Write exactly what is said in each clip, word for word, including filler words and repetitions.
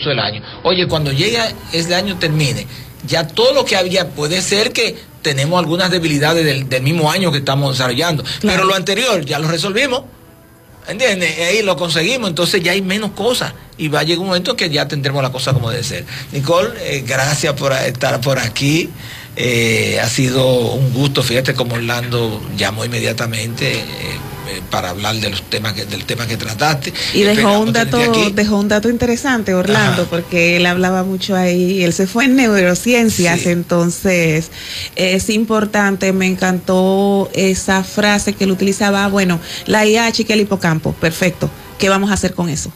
transcurso del año. Oye, cuando llegue ese año termine, ya todo lo que había, puede ser que tenemos algunas debilidades del, del mismo año que estamos desarrollando, claro. Pero lo anterior ya lo resolvimos, ¿entiendes? Ahí lo conseguimos, entonces ya hay menos cosas y va a llegar un momento que ya tendremos la cosa como debe ser. Nicole, eh, gracias por estar por aquí. Eh, ha sido un gusto, fíjate como Orlando llamó inmediatamente eh, eh, para hablar de los temas que, del tema que trataste. Y dejó un dato, dejó un dato interesante, Orlando, ajá, porque él hablaba mucho ahí, él se fue en neurociencias, sí. Entonces es importante, me encantó esa frase que él utilizaba, bueno, la I A achica el hipocampo, perfecto, ¿qué vamos a hacer con eso?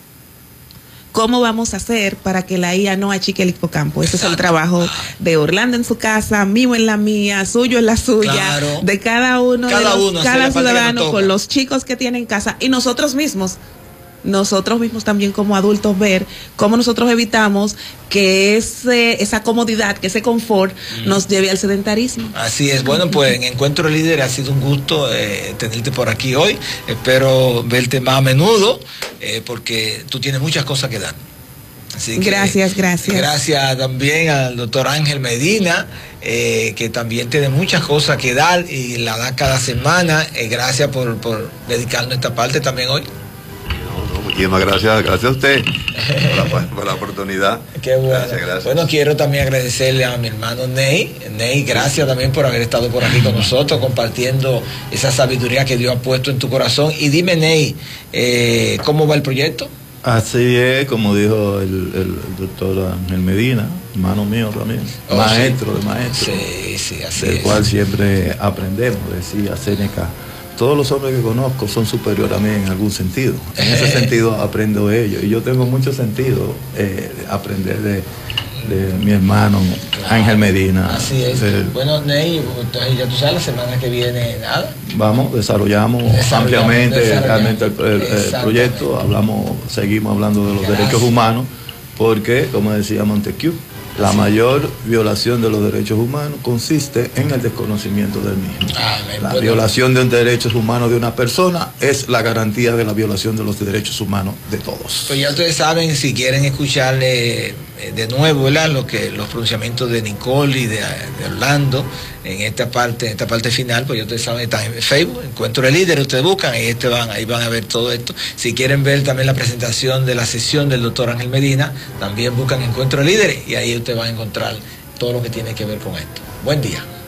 ¿Cómo vamos a hacer para que la I A no achique el hipocampo? Ese es el trabajo de Orlando en su casa, mío en la mía, suyo en la suya, claro, de cada uno, cada, de los, uno, cada ciudadano con los chicos que tiene en casa y nosotros mismos. Nosotros mismos también como adultos ver cómo nosotros evitamos que ese, esa comodidad, que ese confort mm. nos lleve al sedentarismo. Así es. Bueno, pues en Encuentro Líder ha sido un gusto eh, tenerte por aquí hoy. Espero verte más a menudo eh, porque tú tienes muchas cosas que dar. Así que, gracias, gracias. Gracias también al doctor Ángel Medina, eh, que también tiene muchas cosas que dar y la da cada semana. Eh, gracias por, por dedicarnos esta parte también hoy. Muchísimas gracias, gracias a usted por la, por la oportunidad. Qué bueno. Gracias, gracias. Bueno, quiero también agradecerle a mi hermano Ney. Ney, gracias también por haber estado por aquí con nosotros, compartiendo esa sabiduría que Dios ha puesto en tu corazón. Y dime, Ney, eh, ¿cómo va el proyecto? Así es, como dijo el, el, el doctor Ángel Medina, hermano mío también, oh, maestro sí. de maestro, sí, sí, así del es. cual siempre aprendemos, decía Séneca. Todos los hombres que conozco son superiores a mí en algún sentido. En ese sentido aprendo de ellos. Y yo tengo mucho sentido eh, aprender de, de mi hermano claro. Ángel Medina. Así es. Eh, bueno, Ney, ya tú sabes, la semana que viene, nada. Vamos, desarrollamos, desarrollamos ampliamente desarrollamos. realmente el, el, el proyecto. Hablamos, seguimos hablando de los Gracias. derechos humanos, porque, como decía Montesquieu, la sí. mayor violación de los derechos humanos consiste en el desconocimiento del mismo. Ah, la puedo... violación de los derechos humanos de una persona es la garantía de la violación de los derechos humanos de todos. Pues ya ustedes saben, si quieren escucharle de nuevo, ¿verdad?, lo que, los pronunciamientos de Nicole y de, de Orlando en esta parte, en esta parte final, pues ya ustedes saben, están en Facebook, Encuentro de Líderes, ustedes buscan, ahí, este van, ahí van a ver todo esto. Si quieren ver también la presentación de la sesión del doctor Ángel Medina, también buscan Encuentro de Líderes y ahí ustedes van a encontrar todo lo que tiene que ver con esto. Buen día.